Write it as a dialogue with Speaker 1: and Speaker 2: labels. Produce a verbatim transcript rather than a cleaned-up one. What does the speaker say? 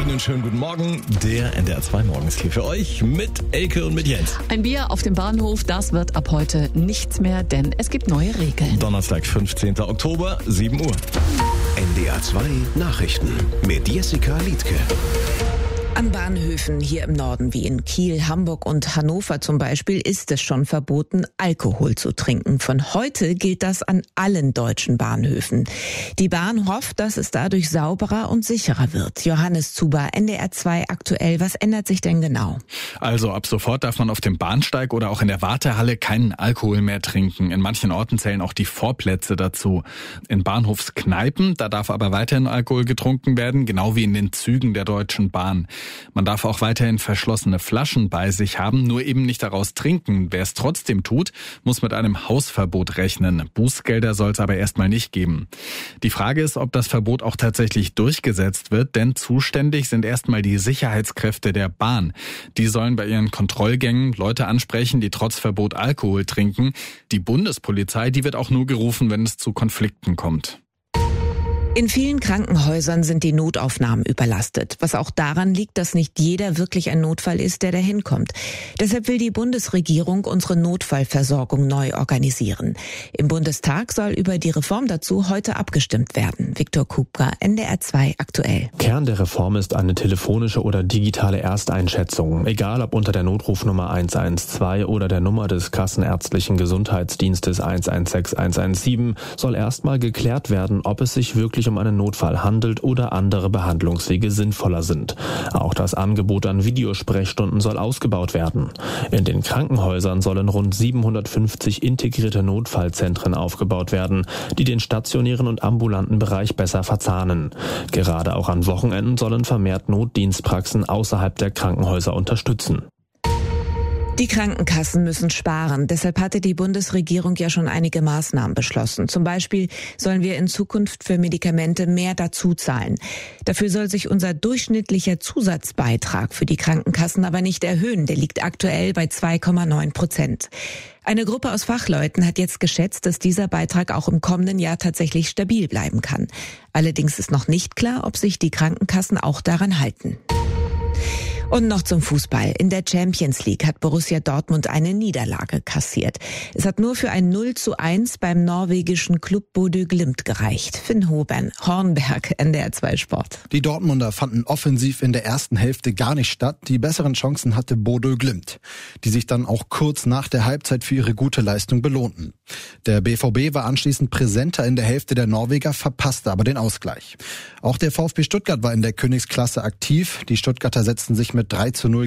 Speaker 1: Einen schönen guten Morgen. Der N D R zwei Morgen ist hier für euch mit Elke und mit Jens.
Speaker 2: Ein Bier auf dem Bahnhof, das wird ab heute nichts mehr, denn es gibt neue Regeln.
Speaker 1: Donnerstag, fünfzehnten Oktober, sieben Uhr.
Speaker 3: N D R zwei Nachrichten mit Jessica Liedtke.
Speaker 4: An Bahnhöfen hier im Norden wie in Kiel, Hamburg und Hannover zum Beispiel ist es schon verboten, Alkohol zu trinken. Von heute gilt das an allen deutschen Bahnhöfen. Die Bahn hofft, dass es dadurch sauberer und sicherer wird. Johannes Zuber, N D R zwei aktuell. Was ändert sich denn genau?
Speaker 5: Also ab sofort darf man auf dem Bahnsteig oder auch in der Wartehalle keinen Alkohol mehr trinken. In manchen Orten zählen auch die Vorplätze dazu. In Bahnhofskneipen, da darf aber weiterhin Alkohol getrunken werden, genau wie in den Zügen der Deutschen Bahn. Man darf auch weiterhin verschlossene Flaschen bei sich haben, nur eben nicht daraus trinken. Wer es trotzdem tut, muss mit einem Hausverbot rechnen. Bußgelder soll es aber erstmal nicht geben. Die Frage ist, ob das Verbot auch tatsächlich durchgesetzt wird, denn zuständig sind erstmal die Sicherheitskräfte der Bahn. Die sollen bei ihren Kontrollgängen Leute ansprechen, die trotz Verbot Alkohol trinken. Die Bundespolizei, die wird auch nur gerufen, wenn es zu Konflikten kommt.
Speaker 4: In vielen Krankenhäusern sind die Notaufnahmen überlastet, was auch daran liegt, dass nicht jeder wirklich ein Notfall ist, der dahin kommt. Deshalb will die Bundesregierung unsere Notfallversorgung neu organisieren. Im Bundestag soll über die Reform dazu heute abgestimmt werden. Viktor Kubka, N D R zwei aktuell.
Speaker 6: Kern der Reform ist eine telefonische oder digitale Ersteinschätzung. Egal ob unter der Notrufnummer eins eins zwei oder der Nummer des Kassenärztlichen Gesundheitsdienstes eins eins sechs eins eins sieben soll erstmal geklärt werden, ob es sich wirklich um einen Notfall handelt oder andere Behandlungswege sinnvoller sind. Auch das Angebot an Videosprechstunden soll ausgebaut werden. In den Krankenhäusern sollen rund siebenhundertfünfzig integrierte Notfallzentren aufgebaut werden, die den stationären und ambulanten Bereich besser verzahnen. Gerade auch an Wochenenden sollen vermehrt Notdienstpraxen außerhalb der Krankenhäuser unterstützen.
Speaker 4: Die Krankenkassen müssen sparen. Deshalb hatte die Bundesregierung ja schon einige Maßnahmen beschlossen. Zum Beispiel sollen wir in Zukunft für Medikamente mehr dazu zahlen. Dafür soll sich unser durchschnittlicher Zusatzbeitrag für die Krankenkassen aber nicht erhöhen. Der liegt aktuell bei zwei Komma neun Prozent. Eine Gruppe aus Fachleuten hat jetzt geschätzt, dass dieser Beitrag auch im kommenden Jahr tatsächlich stabil bleiben kann. Allerdings ist noch nicht klar, ob sich die Krankenkassen auch daran halten. Und noch zum Fußball. In der Champions League hat Borussia Dortmund eine Niederlage kassiert. Es hat nur für ein null zu eins beim norwegischen Club Bodø Glimt gereicht. Finn Hoben, Hornberg, N D R zwei Sport.
Speaker 7: Die Dortmunder fanden offensiv in der ersten Hälfte gar nicht statt. Die besseren Chancen hatte Bodø Glimt, die sich dann auch kurz nach der Halbzeit für ihre gute Leistung belohnten. Der B V B war anschließend präsenter in der Hälfte der Norweger, verpasste aber den Ausgleich. Auch der VfB Stuttgart war in der Königsklasse aktiv. Die Stuttgarter setzten sich mit drei zu null